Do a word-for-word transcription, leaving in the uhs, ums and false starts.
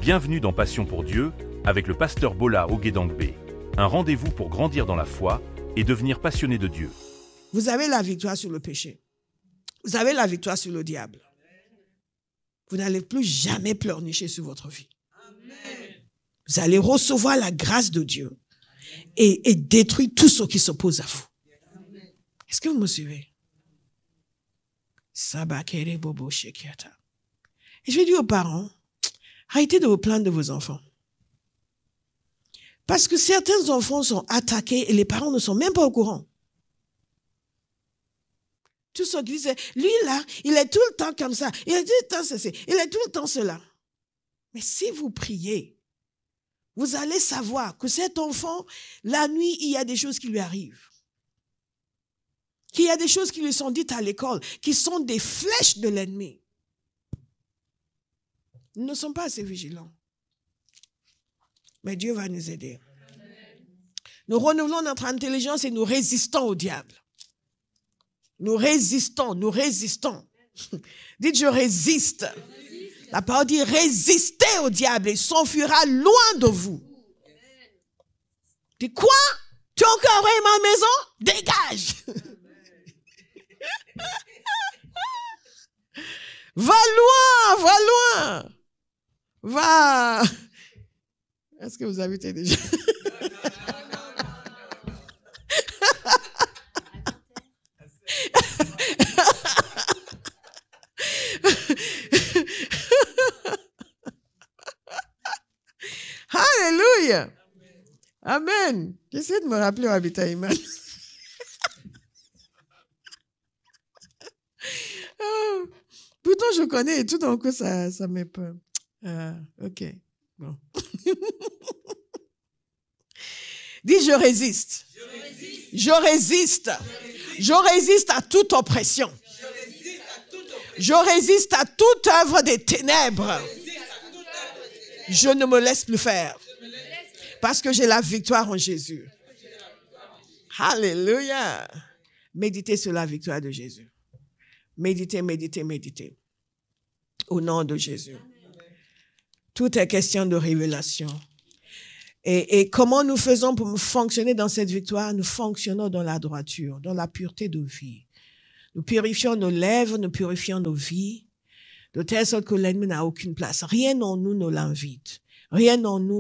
Bienvenue dans Passion pour Dieu avec le pasteur Bola Oguedangbe. Un rendez-vous pour grandir dans la foi et devenir passionné de Dieu. Vous avez la victoire sur le péché. Vous avez la victoire sur le diable. Vous n'allez plus jamais pleurnicher sur votre vie. Vous allez recevoir la grâce de Dieu et, et détruire tout ce qui s'oppose à vous. Est-ce que vous me suivez? Sabakere bobo shekiata. Et je vais dire aux parents, arrêtez de vous plaindre de vos enfants. Parce que certains enfants sont attaqués et les parents ne sont même pas au courant. Tout ce qui disent, lui là, il est tout le temps comme ça, il est tout le temps ceci, il est tout le temps cela. Mais si vous priez, vous allez savoir que cet enfant, la nuit, il y a des choses qui lui arrivent. Qu'il y a des choses qui lui sont dites à l'école, qui sont des flèches de l'ennemi. Nous ne sommes pas assez vigilants. Mais Dieu va nous aider. Nous renouvelons notre intelligence et nous résistons au diable. Nous résistons, nous résistons. Dites, je résiste. La parole dit, résistez au diable et il s'enfuira loin de vous. Dites, quoi? Tu as encore envoyé ma maison? Dégage. Va loin, va loin. Va. Est-ce que vous habitez déjà? Alléluia. Amen. J'essaie de me rappeler où habite Iman. Oh, pourtant, je connais et tout d'un coup, ça, ça m'est peur. Ah, ok. Bon. Dis, je résiste. Je résiste. Je résiste. Je résiste à toute oppression. Je résiste à toute œuvre des ténèbres. Je ne me laisse plus faire. Parce que j'ai la victoire en Jésus. Alléluia. Méditez sur la victoire de Jésus. Méditez, méditez, méditez. Au nom de Jésus. Tout est question de révélation. Et, et comment nous faisons pour fonctionner dans cette victoire? Nous fonctionnons dans la droiture, dans la pureté de vie. Nous purifions nos lèvres, nous purifions nos vies, de telle sorte que l'ennemi n'a aucune place. Rien en nous ne l'invite. Rien en nous